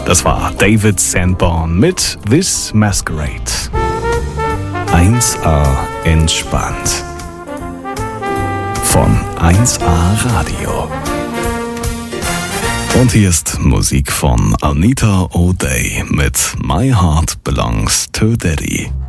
Das war David Sanborn mit This Masquerade. 1A entspannt. Von 1A Radio. Und hier ist Musik von Anita O'Day mit My Heart Belongs to Daddy.